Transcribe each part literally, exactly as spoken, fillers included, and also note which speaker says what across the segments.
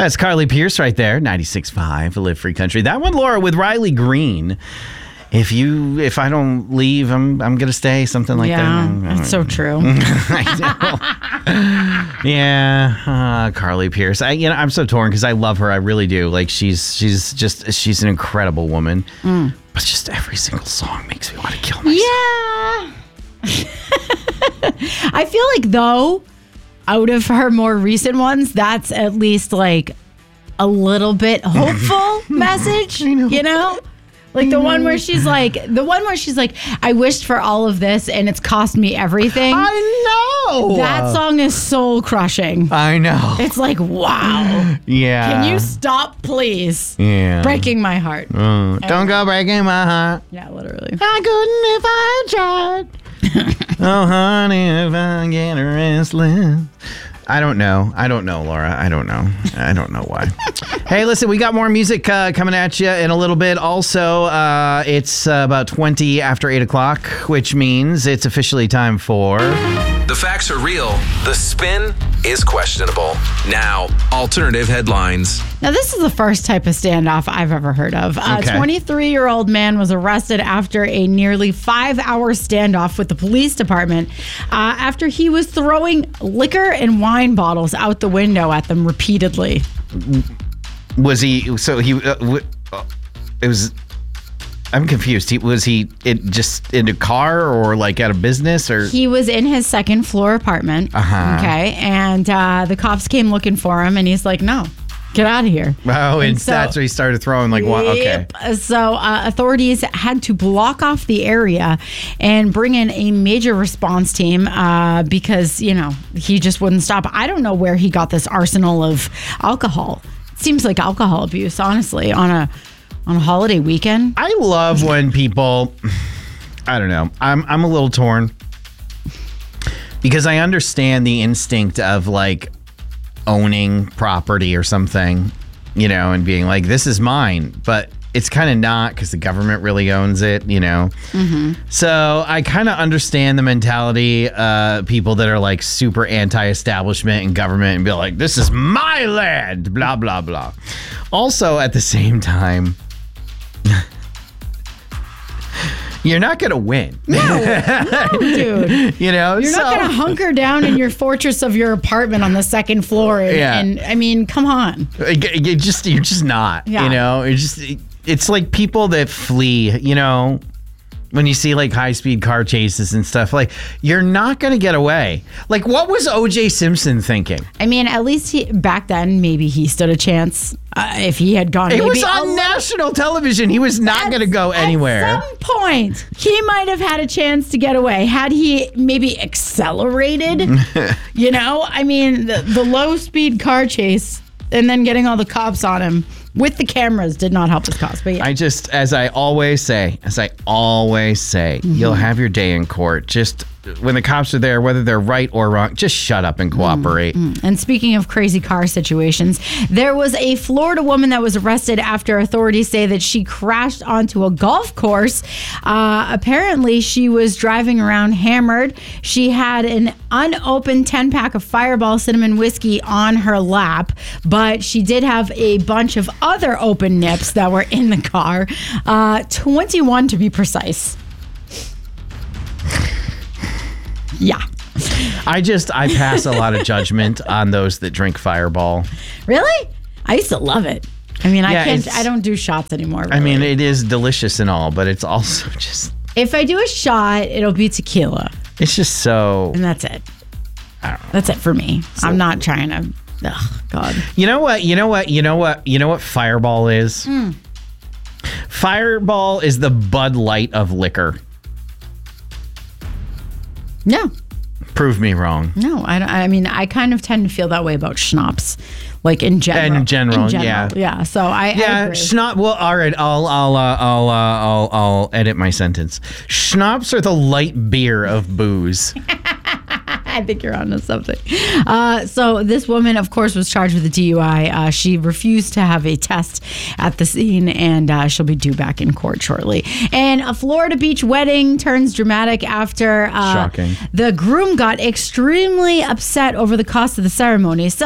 Speaker 1: That's Carly Pierce right there, ninety-six point five, Live Free Country. That one, Laura, with Riley Green. If you, if I don't leave, I'm, I'm gonna stay. Something like
Speaker 2: yeah,
Speaker 1: that.
Speaker 2: Yeah, it's so true.
Speaker 1: I know. yeah, uh, Carly Pierce. I, you know, I'm so torn because I love her. I really do. Like she's, she's just, she's an incredible woman. Mm. But just every single song makes me want to kill myself.
Speaker 2: Yeah. I feel like though, out of her more recent ones, that's at least like a little bit hopeful message.
Speaker 1: know.
Speaker 2: You know. Like the one where she's like, the one where she's like, I wished for all of this and it's cost me everything.
Speaker 1: I know.
Speaker 2: That song is soul crushing.
Speaker 1: I know.
Speaker 2: It's like, wow.
Speaker 1: Yeah.
Speaker 2: Can you stop, please?
Speaker 1: Yeah.
Speaker 2: Breaking my heart.
Speaker 1: Uh, don't go breaking my heart.
Speaker 2: Yeah, literally.
Speaker 1: I couldn't if I tried. Oh, honey, if I get restless. I don't know. I don't know, Laura. I don't know. I don't know why. Hey, listen, we got more music uh, coming at you in a little bit. Also, uh, it's uh, about twenty after eight o'clock, which means it's officially time for...
Speaker 3: The facts are real. The spin is questionable. Now, alternative headlines.
Speaker 2: Now, this is the first type of standoff I've ever heard of. A
Speaker 1: Okay.
Speaker 2: twenty-three-year-old man was arrested after a nearly five-hour standoff with the police department uh, after he was throwing liquor and wine bottles out the window at them repeatedly.
Speaker 1: Was he... So he... Uh, w- uh, it was... I'm confused. He, was he it just in a car or like at a business or?
Speaker 2: He was in his second floor apartment.
Speaker 1: Uh-huh.
Speaker 2: Okay. And uh, the cops came looking for him and he's like, no, get out of here.
Speaker 1: Oh, and,
Speaker 2: And so-
Speaker 1: that's where he started throwing like one. Okay.
Speaker 2: Yep. So uh, authorities had to block off the area and bring in a major response team uh, because, you know, he just wouldn't stop. I don't know where he got this arsenal of alcohol. It seems like alcohol abuse, honestly, on a on a holiday weekend.
Speaker 1: I love when people, I don't know, I'm I'm a little torn because I understand the instinct of like owning property or something, you know, and being like, this is mine, but it's kind of not because the government really owns it, you know. Mm-hmm. So I kind of understand the mentality, uh, people that are like super anti-establishment and government and be like, this is my land, blah, blah, blah. Also, at the same time, you're not going to win.
Speaker 2: No, no, dude.
Speaker 1: You know,
Speaker 2: You're
Speaker 1: so,
Speaker 2: not going to hunker down in your fortress of your apartment on the second floor. And,
Speaker 1: Yeah.
Speaker 2: and I mean, come on.
Speaker 1: you just you're just not.
Speaker 2: Yeah.
Speaker 1: You know, it's just it's like people that flee. You know, when you see like high speed car chases and stuff, like you're not going to get away. Like, what was O J Simpson thinking?
Speaker 2: I mean, at least he, back then, maybe he stood a chance uh, if he had gone.
Speaker 1: It
Speaker 2: maybe
Speaker 1: was
Speaker 2: a
Speaker 1: on
Speaker 2: little-
Speaker 1: national television. He was not going to go anywhere.
Speaker 2: At some point, he might have had a chance to get away. Had he maybe accelerated, you know? I mean, the, the low-speed car chase and then getting all the cops on him with the cameras did not help his cause. But yeah.
Speaker 1: I just, as I always say, as I always say,
Speaker 2: Mm-hmm.
Speaker 1: you'll have your day in court. Just when the cops are there, whether they're right or wrong, just shut up and cooperate.
Speaker 2: Mm-hmm. And speaking of crazy car situations, there was a Florida woman that was arrested after authorities say that she crashed onto a golf course. Uh, apparently, she was driving around hammered. She had an unopened ten-pack of Fireball cinnamon whiskey on her lap, but she did have a bunch of other open nips that were in the car, uh, twenty-one to be precise. Yeah.
Speaker 1: I just, I pass a lot of judgment on those that drink Fireball.
Speaker 2: Really? I used to love it. I mean, I
Speaker 1: Yeah,
Speaker 2: can't,
Speaker 1: it's-
Speaker 2: I don't do shots anymore. Really.
Speaker 1: I mean, it is delicious and all, but it's also just,
Speaker 2: if I do a shot, it'll be tequila,
Speaker 1: it's just so,
Speaker 2: and that's it.
Speaker 1: I don't know.
Speaker 2: That's it for me. I'm not trying to. Oh God.
Speaker 1: You know what? You know what? You know what? You know what Fireball is?
Speaker 2: Mm.
Speaker 1: Fireball is the Bud Light of liquor.
Speaker 2: No,
Speaker 1: Prove me wrong.
Speaker 2: no. I don't. I mean, I kind of tend to feel that way about schnapps, like in general.
Speaker 1: In general, yeah.
Speaker 2: yeah. So I. I
Speaker 1: Yeah,
Speaker 2: agree.
Speaker 1: schnapp. Well, all right. I'll, I'll, uh, I'll, uh, I'll, I'll edit my sentence. Schnapps are the light beer of booze.
Speaker 2: I think you're onto something. Uh, so this woman, of course, was charged with a D U I. Uh, she refused to have a test at the scene, and uh, she'll be due back in court shortly. And a Florida beach wedding turns dramatic after uh,
Speaker 1: Shocking.
Speaker 2: the groom got extremely upset over the cost of the ceremony. So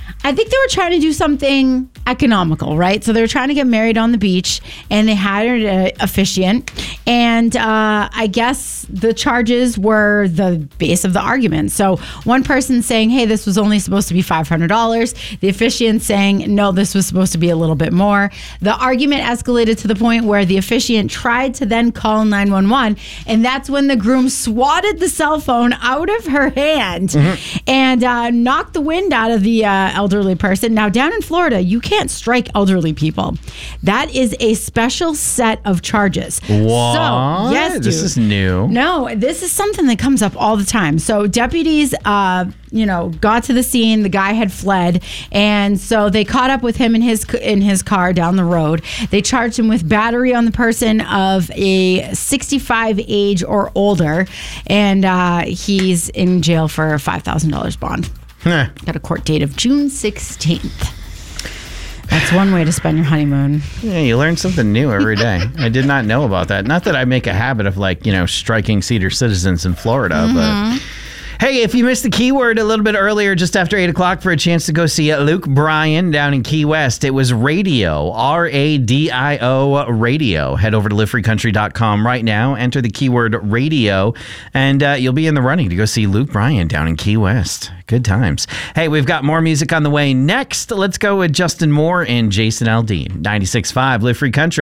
Speaker 2: I think they were trying to do something economical, right? So they were trying to get married on the beach, and they hired an officiant. And uh, I guess the charges were the base of the argument. So one person saying, hey, this was only supposed to be five hundred dollars. The officiant saying, no, this was supposed to be a little bit more. The argument escalated to the point where the officiant tried to then call nine one one. And that's when the groom swatted the cell phone out of her hand mm-hmm. and uh, knocked the wind out of the uh, elderly person. Now, down in Florida, you can't strike elderly people. That is a special set of charges.
Speaker 1: What?
Speaker 2: So, yes, dude.
Speaker 1: This is new.
Speaker 2: No, this is something that comes up all the time. So deputies, uh, you know, got to the scene. The guy had fled, and so they caught up with him in his in his car down the road. They charged him with battery on the person of a sixty-five age or older, and uh, he's in jail for a five thousand dollars bond.
Speaker 1: Huh.
Speaker 2: Got a court date of June sixteenth. That's one way to spend your honeymoon.
Speaker 1: Yeah, you learn something new every day. I did not know about that. Not that I make a habit of, like, you know, striking senior citizens in Florida, mm-hmm. but... Hey, if you missed the keyword a little bit earlier, just after eight o'clock, for a chance to go see Luke Bryan down in Key West, it was radio, R A D I O radio. Head over to live free country dot com right now, enter the keyword radio, and uh, you'll be in the running to go see Luke Bryan down in Key West. Good times. Hey, we've got more music on the way next. Let's go with Justin Moore and Jason Aldean. ninety-six point five Live Free Country.